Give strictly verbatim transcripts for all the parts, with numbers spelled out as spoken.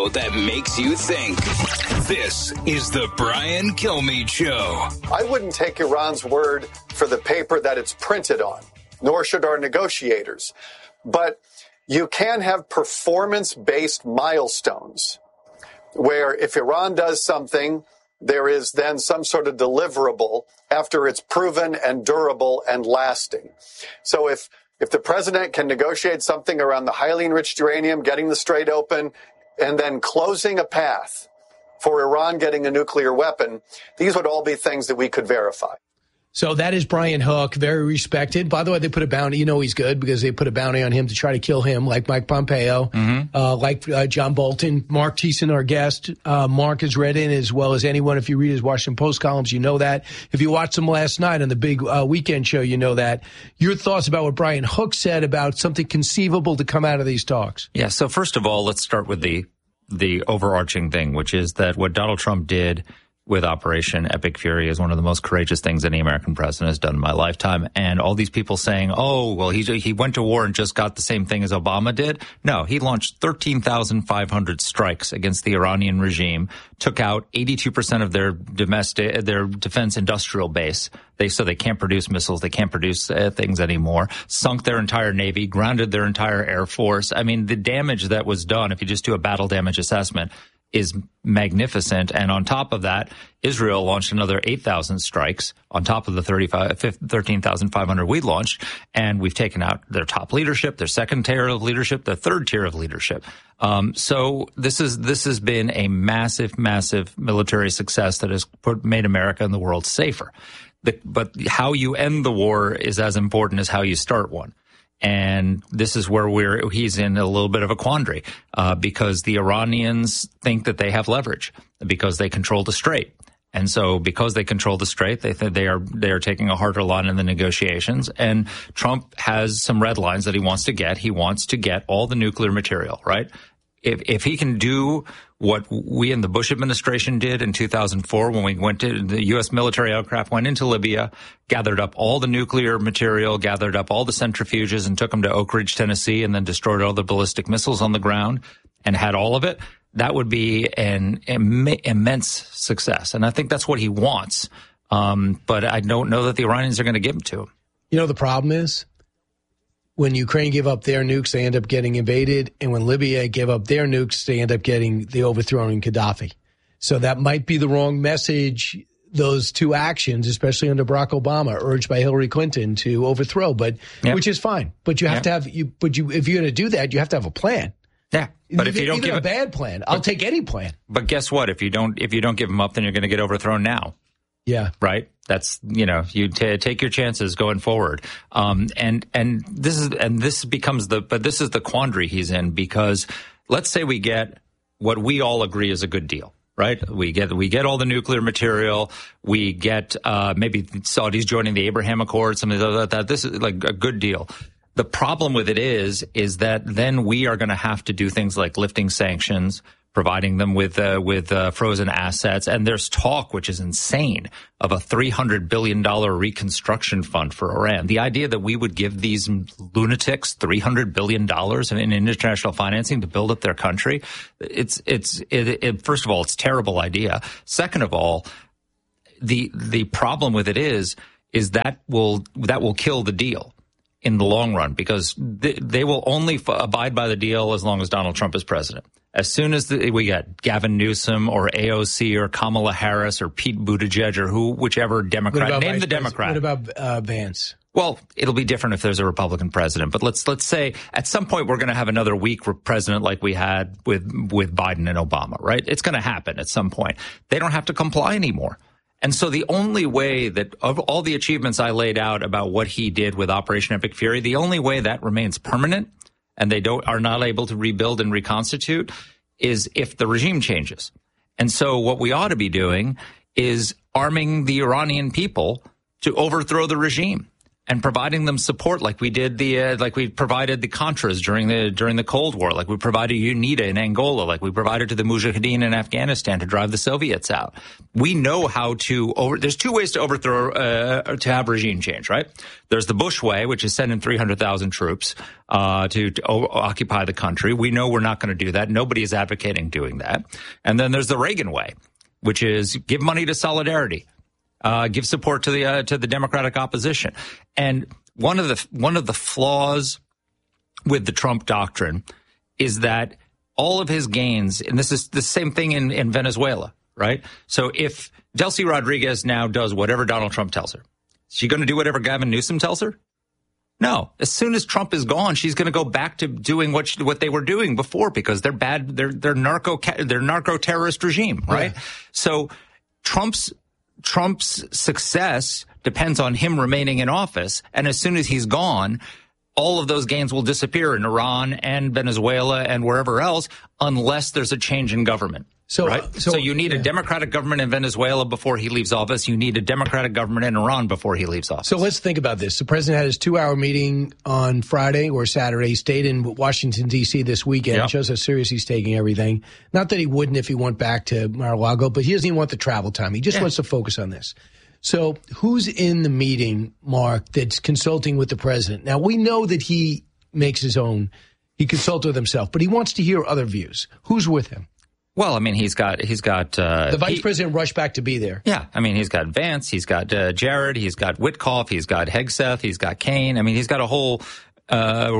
show that makes you think. This is the Brian Kilmeade Show. I wouldn't take Iran's word for the paper that it's printed on, nor should our negotiators. But you can have performance-based milestones where if Iran does something, there is then some sort of deliverable after it's proven and durable and lasting. So if if the president can negotiate something around the highly enriched uranium, getting the Strait open, and then closing a path for Iran getting a nuclear weapon, these would all be things that we could verify. So that is Brian Hook, very respected. By the way, they put a bounty. You know he's good because they put a bounty on him to try to kill him, like Mike Pompeo, mm-hmm. uh, like uh, John Bolton. Mark Thiessen, our guest. Uh, Mark has read in as well as anyone. If you read his Washington Post columns, you know that. If you watched him last night on the big uh, weekend show, you know that. Your thoughts about what Brian Hook said about something conceivable to come out of these talks? Yeah, so first of all, let's start with the the overarching thing, which is that what Donald Trump did with Operation Epic Fury is one of the most courageous things any American president has done in my lifetime. And all these people saying, oh, well, he he went to war and just got the same thing as Obama did. No, he launched thirteen thousand five hundred strikes against the Iranian regime, took out eighty-two percent of their domestic, their defense industrial base. They so they can't produce missiles, they can't produce uh, things anymore, sunk their entire Navy, grounded their entire Air Force. I mean, the damage that was done, if you just do a battle damage assessment, is magnificent. And on top of that, Israel launched another eight thousand strikes on top of the thirteen thousand five hundred we launched. And we've taken out their top leadership, their second tier of leadership, their third tier of leadership. Um, so this is, this has been a massive, massive military success that has put, made America and the world safer. The, but how you end the war is as important as how you start one. And this is where we're, he's in a little bit of a quandary, uh, because the Iranians think that they have leverage because they control the Strait. And so because they control the Strait, they think they are, they are taking a harder line in the negotiations. And Trump has some red lines that he wants to get. He wants to get all the nuclear material, right? If, if he can do what we in the Bush administration did in two thousand four when we went to the U S military aircraft, went into Libya, gathered up all the nuclear material, gathered up all the centrifuges and took them to Oak Ridge, Tennessee, and then destroyed all the ballistic missiles on the ground and had all of it, that would be an Im- immense success. And I think that's what he wants. Um, but I don't know that the Iranians are going to give him to him. You know, the problem is, when Ukraine give up their nukes, they end up getting invaded. And when Libya give up their nukes, they end up getting the overthrowing Gaddafi. So that might be the wrong message, those two actions, especially under Barack Obama, urged by Hillary Clinton to overthrow, but yep. which is fine. But you have yep. to have, you. but you, if you're going to do that, you have to have a plan. Yeah. But if you don't Even give a bad plan, I'll but, take any plan. But guess what? If you don't, if you don't give them up, then you're going to get overthrown now. Yeah. Right. That's, you know, you t- take your chances going forward. Um, and, and this is, and this becomes the, but this is the quandary he's in, because let's say we get what we all agree is a good deal, right? We get, we get all the nuclear material. We get, uh, maybe Saudis joining the Abraham Accords, something like that. This is like a good deal. The problem with it is, is that then we are going to have to do things like lifting sanctions, providing them with uh, with uh, frozen assets. And there's talk, which is insane, of a three hundred billion dollars reconstruction fund for Iran. The idea that we would give these lunatics three hundred billion dollars in international financing to build up their country, it's, it's it, it, first of all, it's a terrible idea. Second of all, the the problem with it is, is that will that will kill the deal in the long run, because they, they will only f- abide by the deal as long as Donald Trump is president. As soon as the, we get Gavin Newsom or A O C or Kamala Harris or Pete Buttigieg or who, whichever Democrat, name Vice the Democrat. What about uh, Vance? Well, it'll be different if there's a Republican president. But let's let's say at some point we're going to have another weak president like we had with with Biden and Obama, right? It's going to happen at some point. They don't have to comply anymore. And so the only way that, of all the achievements I laid out about what he did with Operation Epic Fury, the only way that remains permanent and they don't are not able to rebuild and reconstitute is if the regime changes. And so what we ought to be doing is arming the Iranian people to overthrow the regime. and providing them support like we did the uh, like we provided the Contras during the during the Cold War, like we provided UNITA in Angola, like we provided to the Mujahideen in Afghanistan to drive the Soviets out. We know how to over. There's two ways to overthrow uh, to have regime change, right? There's the Bush way, which is sending three hundred thousand troops uh, to, to o- occupy the country. We know we're not going to do that. Nobody is advocating doing that. And then there's the Reagan way, which is give money to Solidarity. Uh, give support to the uh, to the Democratic opposition, and one of the one of the flaws with the Trump doctrine is that all of his gains, and this is the same thing in, in Venezuela, right? So if Delcy Rodriguez now does whatever Donald Trump tells her, is she going to do whatever Gavin Newsom tells her? No. As soon as Trump is gone, she's going to go back to doing what she, what they were doing before because they're bad. They're they're narco they're narco terrorist regime, right? Yeah. So Trump's. Trump's success depends on him remaining in office. And as soon as he's gone, all of those gains will disappear in Iran and Venezuela and wherever else, unless there's a change in government. So, right? uh, so, so you need yeah. a Democratic government in Venezuela before he leaves office. You need a Democratic government in Iran before he leaves office. So let's think about this. The president had his two-hour meeting on Friday or Saturday. He stayed in Washington, D C this weekend. Yep. It shows how serious he's taking everything. Not that he wouldn't if he went back to Mar-a-Lago, but he doesn't even want the travel time. He just yeah. wants to focus on this. So who's in the meeting, Mark, that's consulting with the president? Now, we know that he makes his own. He consults with himself, but he wants to hear other views. Who's with him? Well, I mean, he's got he's got uh, the vice he, president rushed back to be there. Yeah, I mean, he's got Vance, he's got uh, Jared, he's got Witkoff, he's got Hegseth, he's got Kane. I mean, he's got a whole uh,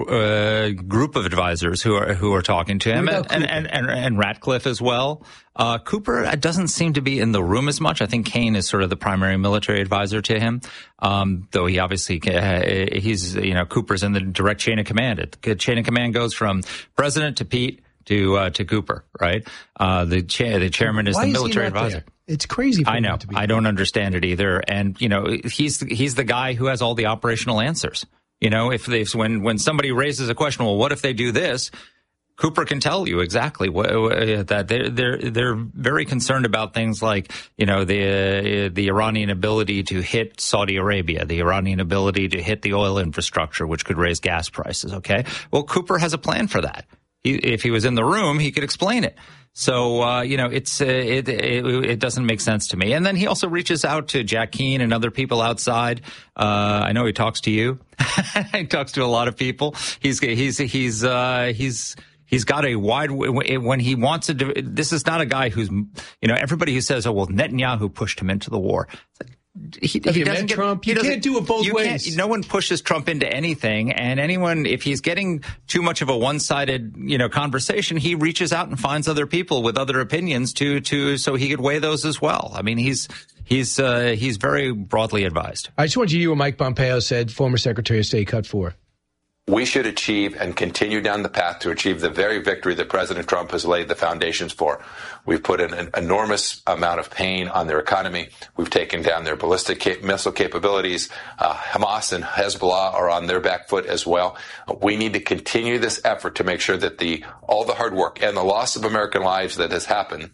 uh, group of advisors who are who are talking to him, and and, and and and Ratcliffe as well. Uh, Cooper doesn't seem to be in the room as much. I think Kane is sort of the primary military advisor to him, um, though he obviously uh, he's you know Cooper's in the direct chain of command. It, the chain of command goes from president to Pete. To uh, to Cooper, right? Uh, the cha- the chairman is Why the is military advisor. There? It's crazy. For I know. Him to be I don't understand it either. And you know, he's he's the guy who has all the operational answers. You know, if they when when somebody raises a question, well, what if they do this? Cooper can tell you exactly what, that they're they're they're very concerned about things like you know the uh, the Iranian ability to hit Saudi Arabia, the Iranian ability to hit the oil infrastructure, which could raise gas prices. Okay, well, Cooper has a plan for that. He, if he was in the room, he could explain it. So, uh, you know, it's uh, it, it it doesn't make sense to me. And then he also reaches out to Jack Keane and other people outside. Uh, I know he talks to you. He talks to a lot of people. He's he's he's uh, he's he's got a wide when he wants to do. This is not a guy who's you know everybody who says, oh well, Netanyahu pushed him into the war. It's like, He, Have he you doesn't met get, Trump? You can't do it both you ways. Can't, no one pushes Trump into anything, and anyone, if he's getting too much of a one-sided, you know, conversation, he reaches out and finds other people with other opinions to, to, so he could weigh those as well. I mean, he's, he's, uh, he's very broadly advised. I just want you to hear what Mike Pompeo said, former Secretary of State, cut four. We should achieve and continue down the path to achieve the very victory that President Trump has laid the foundations for. We've put in an enormous amount of pain on their economy. We've taken down their ballistic cap- missile capabilities. Uh, Hamas and Hezbollah are on their back foot as well. We need to continue this effort to make sure that the all the hard work and the loss of American lives that has happened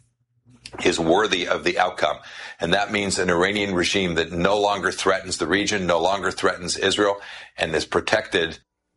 is worthy of the outcome. And that means an Iranian regime that no longer threatens the region, no longer threatens Israel, and is protected.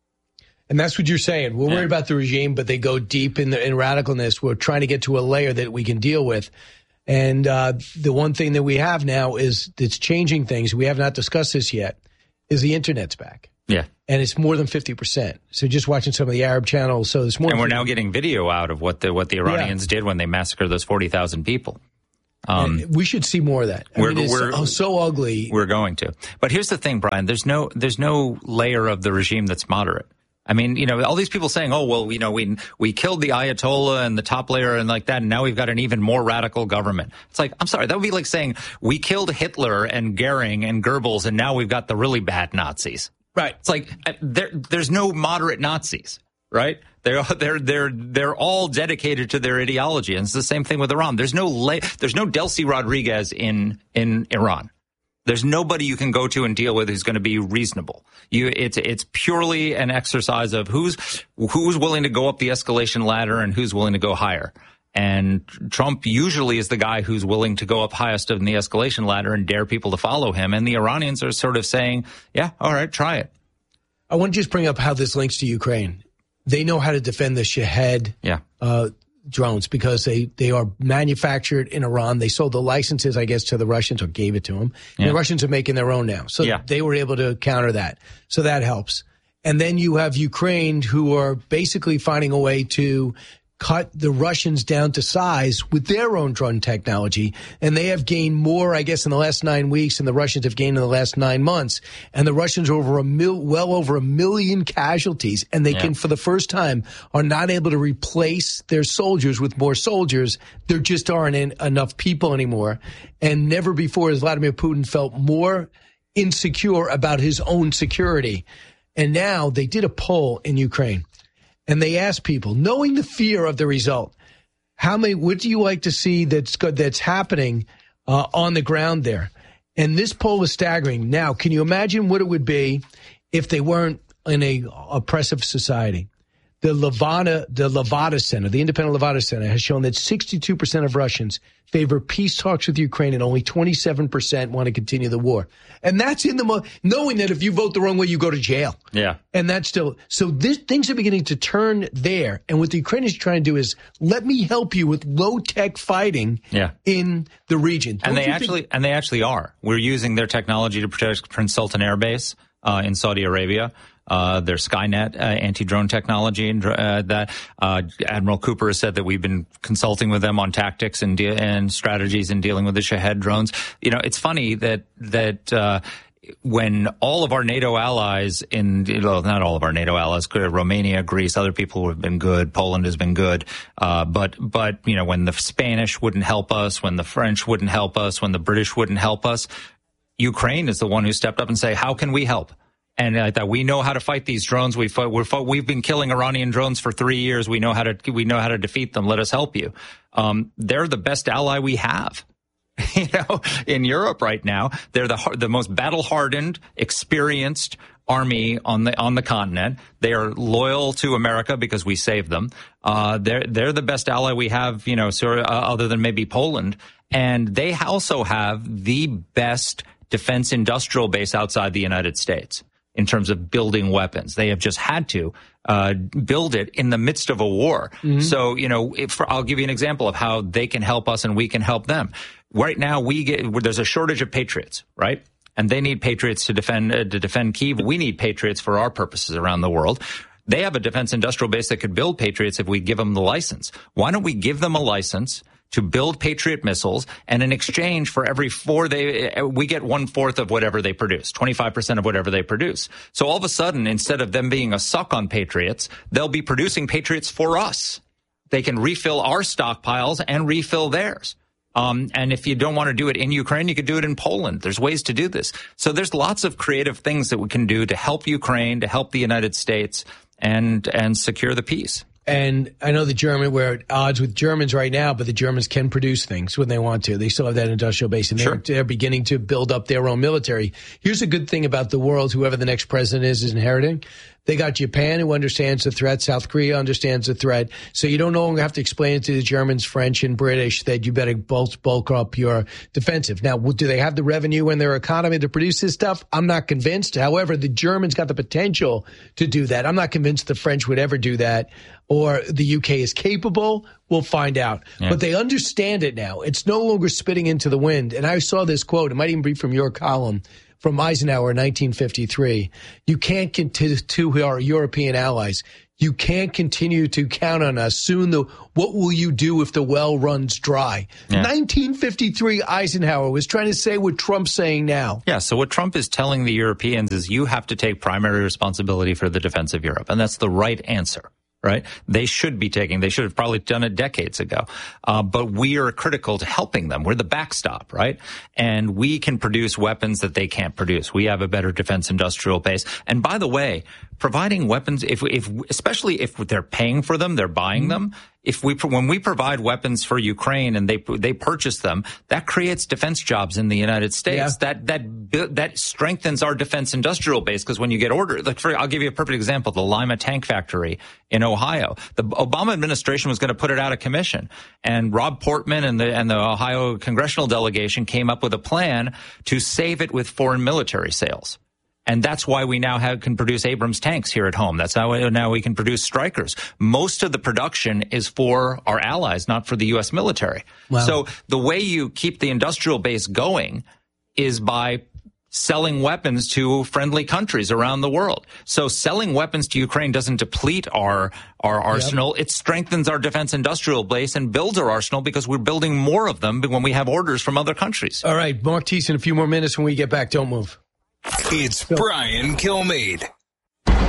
And that's what you're saying. We're yeah. worried about the regime, but they go deep in the in radicalness. We're trying to get to a layer that we can deal with. And uh, the one thing that we have now is that's changing things. We have not discussed this yet. Is the internet's back? Yeah, and it's more than fifty percent. So just watching some of the Arab channels, so it's more. And we're now getting video out of what the what the Iranians yeah. did when they massacred those forty thousand people. Um, we should see more of that. I we're, mean, it's we're so, so ugly. We're going to. But here's the thing, Brian. There's no there's no layer of the regime that's moderate. I mean, you know, all these people saying, oh, well, you know, we we killed the Ayatollah and the top layer and like that, and now we've got an even more radical government. It's like, I'm sorry, that would be like saying we killed Hitler and Goering and Goebbels, and now we've got the really bad Nazis. Right. It's like there there's no moderate Nazis, right? They're they're they're they're all dedicated to their ideology, and it's the same thing with Iran. There's no la- there's no Delcy Rodriguez in in Iran. There's nobody you can go to and deal with who's going to be reasonable. You, it's it's purely an exercise of who's who's willing to go up the escalation ladder and who's willing to go higher. And Trump usually is the guy who's willing to go up highest in the escalation ladder and dare people to follow him. And the Iranians are sort of saying, yeah, all right, try it. I want to just bring up how this links to Ukraine. They know how to defend the Shahed yeah. uh, drones because they, they are manufactured in Iran. They sold the licenses, I guess, to the Russians or gave it to them. And yeah. the Russians are making their own now. So yeah. they were able to counter that. So that helps. And then you have Ukraine who are basically finding a way to cut the Russians down to size with their own drone technology. And they have gained more, I guess, in the last nine weeks than the Russians have gained in the last nine months. And the Russians are over a mil, well over a million casualties. And they yeah. can, for the first time, are not able to replace their soldiers with more soldiers. There just aren't in, enough people anymore. And never before has Vladimir Putin felt more insecure about his own security. And now they did a poll in Ukraine. And they asked people, knowing the fear of the result, how many would you like to see that's good, that's happening uh, on the ground there? And this poll was staggering. Now, can you imagine what it would be if they weren't in a oppressive society? The Levada, the Levada Center, the Independent Levada Center, has shown that sixty-two percent of Russians favor peace talks with Ukraine and only twenty-seven percent want to continue the war. And that's in the mo- knowing that if you vote the wrong way, you go to jail. Yeah. And that's still so. This, things are beginning to turn there. And what the Ukrainians are trying to do is let me help you with low tech fighting. Yeah. in the region. Don't and they actually think- and they actually are. We're using their technology to protect Prince Sultan Air Base uh, in Saudi Arabia. Uh, their Skynet uh, anti-drone technology, and uh, that uh, Admiral Cooper has said that we've been consulting with them on tactics and de- and strategies in dealing with the Shahed drones. You know, it's funny that that uh, when all of our NATO allies in, well, not all of our NATO allies, Romania, Greece, other people have been good, Poland has been good, uh, but but you know, when the Spanish wouldn't help us, when the French wouldn't help us, when the British wouldn't help us, Ukraine is the one who stepped up and say, how can we help? And uh, that we know how to fight these drones. We fought, we're fought, we've been killing Iranian drones for three years. We know how to we know how to defeat them. Let us help you. Um, they're the best ally we have, you know, in Europe right now. They're the the most battle hardened, experienced army on the on the continent. They are loyal to America because we saved them. Uh, they're they're the best ally we have, you know, sort of, uh, other than maybe Poland. And they also have the best defense industrial base outside the United States in terms of building weapons. They have just had to uh, build it in the midst of a war. Mm-hmm. So, you know, if, I'll give you an example of how they can help us and we can help them. Right now, we get there's a shortage of Patriots, right? And they need Patriots to defend uh, to defend Kyiv. We need Patriots for our purposes around the world. They have a defense industrial base that could build Patriots if we give them the license. Why don't we give them a license to build Patriot missiles, and in exchange for every four they, we get one fourth of whatever they produce, twenty-five percent of whatever they produce. So all of a sudden, instead of them being a suck on Patriots, they'll be producing Patriots for us. They can refill our stockpiles and refill theirs. Um, and if you don't want to do it in Ukraine, you could do it in Poland. There's ways to do this. So there's lots of creative things that we can do to help Ukraine, to help the United States, and and secure the peace. And I know the German, we're at odds with Germans right now, but the Germans can produce things when they want to. They still have that industrial base, and sure. they're, they're beginning to build up their own military. Here's a good thing about the world, whoever the next president is, is inheriting. They got Japan, who understands the threat. South Korea understands the threat. So you don't no longer have to explain it to the Germans, French, and British that you better bulk, bulk up your defensive. Now, do they have the revenue in their economy to produce this stuff? I'm not convinced. However, the Germans got the potential to do that. I'm not convinced the French would ever do that, or the U K is capable. We'll find out. Yeah. But they understand it now. It's no longer spitting into the wind. And I saw this quote. It might even be from your column, from Eisenhower in nineteen fifty-three. You can't continue to our European allies. You can't continue to count on us. Soon, the what will you do if the well runs dry? Yeah. nineteen fifty-three, Eisenhower was trying to say what Trump's saying now. Yeah, so what Trump is telling the Europeans is you have to take primary responsibility for the defense of Europe. And that's the right answer. Right? They should be taking, they should have probably done it decades ago. Uh, but we are critical to helping them. We're the backstop, right? And we can produce weapons that they can't produce. We have a better defense industrial base. And by the way, providing weapons, if, if, especially if they're paying for them, they're buying mm-hmm. them. If we, when we provide weapons for Ukraine and they, they purchase them, that creates defense jobs in the United States. Yeah. That, that, that strengthens our defense industrial base, because when you get ordered, like for, I'll give you a perfect example, the Lima tank factory in Ohio. The Obama administration was going to put it out of commission, and Rob Portman and the, and the Ohio congressional delegation came up with a plan to save it with foreign military sales. And that's why we now have, can produce Abrams tanks here at home. That's how we, now we can produce Strykers. Most of the production is for our allies, not for the U S military. Wow. So the way you keep the industrial base going is by selling weapons to friendly countries around the world. So selling weapons to Ukraine doesn't deplete our our arsenal. Yep. It strengthens our defense industrial base and builds our arsenal, because we're building more of them when we have orders from other countries. All right, Mark Thiessen, a few more minutes when we get back. Don't move. It's Brian Kilmeade.